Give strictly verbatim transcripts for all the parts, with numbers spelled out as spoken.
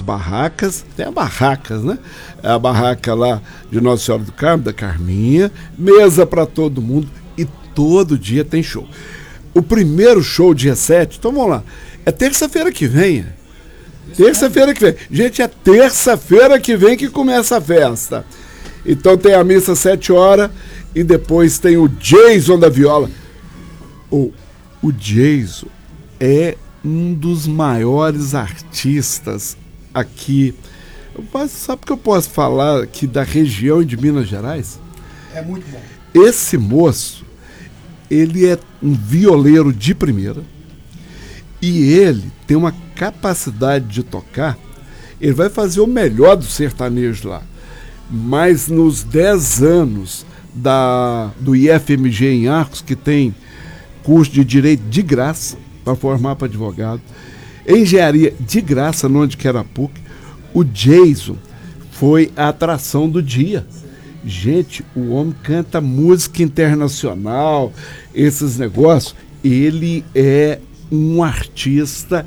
barracas, tem as barracas, né? A barraca lá de Nossa Senhora do Carmo, da Carminha, mesa para todo mundo e todo dia tem show. O primeiro show, dia sete, então vamos lá, é terça-feira que vem. Terça-feira que vem. Gente, é terça-feira que vem que começa a festa. Então tem a missa às sete horas e depois tem o Jason da viola. O, o Jason é um dos maiores artistas aqui. Sabe o que eu posso falar aqui da região de Minas Gerais? É muito bom. Esse moço, ele é um violeiro de primeira e ele tem uma capacidade de tocar. Ele vai fazer o melhor do sertanejo lá. Mas nos dez anos da, do I F M G em Arcos, que tem curso de direito de graça para formar para advogado, engenharia de graça no onde que era a P U C, o Jason foi a atração do dia. Gente, o homem canta música internacional, esses negócios. Ele é um artista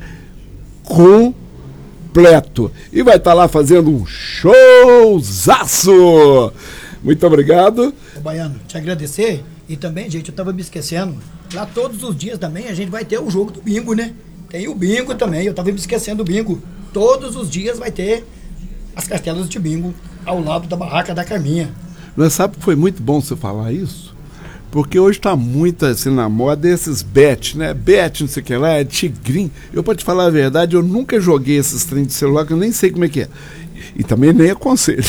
completo. E vai estar tá lá fazendo um showzaço. Muito obrigado. Ô, Baiano, te agradecer. E também, gente, eu tava me esquecendo. Lá todos os dias também a gente vai ter o jogo do bingo, né? Tem o bingo também. Eu tava me esquecendo do bingo. Todos os dias vai ter as cartelas de bingo ao lado da barraca da Carminha. Mas sabe que foi muito bom você falar isso? Porque hoje está muito assim na moda esses bet, né? Bet, não sei o que lá, é tigrinho. Eu, pra te falar a verdade, eu nunca joguei esses trem de celular, que eu nem sei como é que é. E também nem aconselho.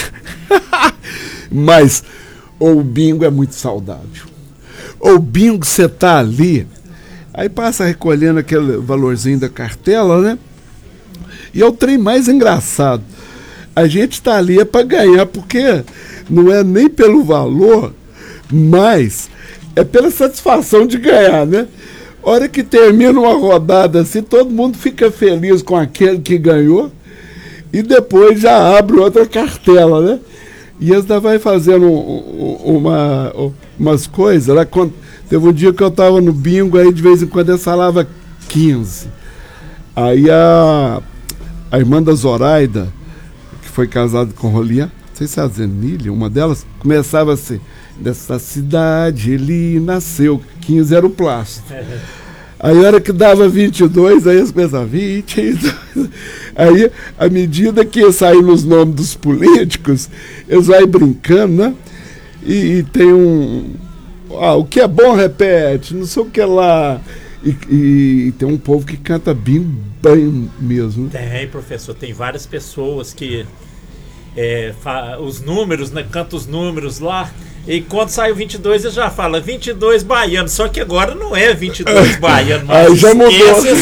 Mas o bingo é muito saudável. O bingo, você tá ali, aí passa recolhendo aquele valorzinho da cartela, né? E é o trem mais engraçado. A gente tá ali é para ganhar, porque não é nem pelo valor, mas é pela satisfação de ganhar, né? Hora que termina uma rodada assim, todo mundo fica feliz com aquele que ganhou e depois já abre outra cartela, né? E eles ainda vai fazendo uma, umas coisas. Lá, quando, teve um dia que eu estava no bingo, aí de vez em quando eu falava quinze. Aí a, a irmã da Zoraida, que foi casada com o Rolinha, não sei se é a Zenilha, uma delas, começava assim: dessa cidade ele nasceu, quinze era o plástico. Aí a hora que dava vinte e dois, aí eles pensavam, vinte e dois. Aí, à medida que saem nos nomes dos políticos, eles vão brincando, né? E, e tem um... Ah, o que é bom repete, não sei o que lá. E, e, e tem um povo que canta bem, bem mesmo. Tem, professor, tem várias pessoas que... É, fa- os números, né? Canta os números lá. E quando sai o vinte e dois, ele já fala vinte e dois baiano. Só que agora não é vinte e dois baiano, mas aí já mudou.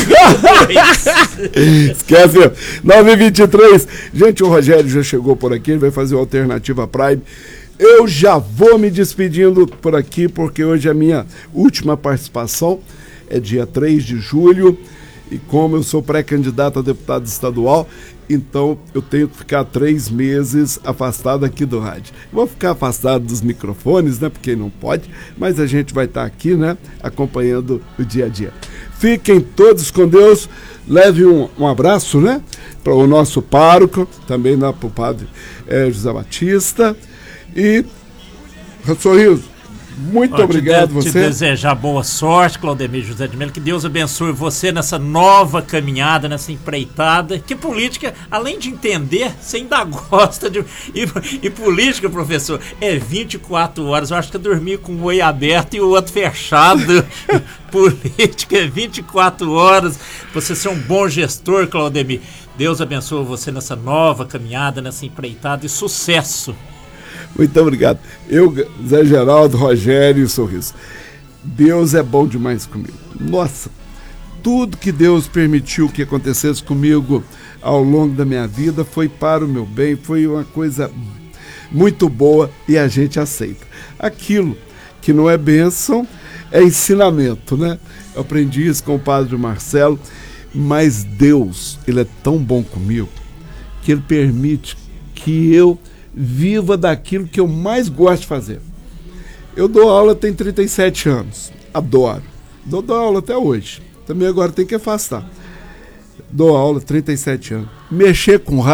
Esquece. nove e vinte e três. Gente, o Rogério já chegou por aqui. Ele vai fazer o Alternativa Prime. Eu já vou me despedindo por aqui, porque hoje é a minha última participação. É dia três de julho. E como eu sou pré-candidato a deputado estadual, então eu tenho que ficar três meses afastado aqui do rádio. Vou ficar afastado dos microfones, né? Porque não pode, mas a gente vai estar aqui, né? Acompanhando o dia a dia. Fiquem todos com Deus. Leve um, um abraço, né? Para o nosso pároco, também lá para o padre é, José Batista. E sorriso. Muito Ó, obrigado te você. Te desejar boa sorte, Claudemir José de Mello, que Deus abençoe você nessa nova caminhada, nessa empreitada, que política, além de entender, você ainda gosta de... E, e política, professor, é vinte e quatro horas, eu acho que eu dormi com um oi aberto e o outro fechado. Política é vinte e quatro horas, você ser um bom gestor, Claudemir. Deus abençoe você nessa nova caminhada, nessa empreitada e sucesso. Muito obrigado. Eu, Zé Geraldo, Rogério e Sorriso. Deus é bom demais comigo. Nossa, tudo que Deus permitiu que acontecesse comigo ao longo da minha vida foi para o meu bem, foi uma coisa muito boa e a gente aceita. Aquilo que não é bênção é ensinamento, né? Eu aprendi isso com o padre Marcelo, mas Deus, ele é tão bom comigo que ele permite que eu viva daquilo que eu mais gosto de fazer. Eu dou aula tem trinta e sete anos. Adoro. Dou, dou aula até hoje. Também agora tem que afastar. Dou aula trinta e sete anos. Mexer com rádio